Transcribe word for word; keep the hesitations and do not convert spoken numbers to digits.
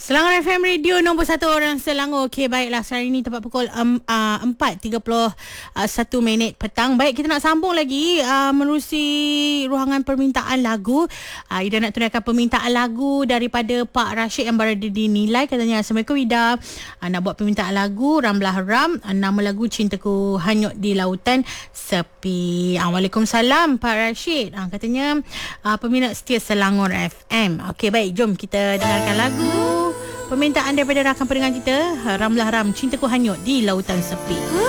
Selangor F M Radio nombor satu orang Selangor. Okey, baiklah. Sekarang ini tepat pukul um, uh, empat tiga puluh satu minit petang. Baik, kita nak sambung lagi uh, menerusi ruangan permintaan lagu. Uh, Ida nak tunaikan permintaan lagu daripada Pak Rashid yang berada di Nilai. Katanya, Assalamualaikum Ida. Uh, nak buat permintaan lagu Ramlah Ram. Uh, nama lagu Cintaku Hanyut di Lautan Sepi. Uh, Waalaikumsalam Pak Rashid. Uh, katanya uh, peminat setia Selangor F M. Okey, baik. Jom kita dengarkan lagu. Permintaan daripada rakan pendengar kita, Ramlah Ram, Cintaku Hanyut di Lautan Sepi.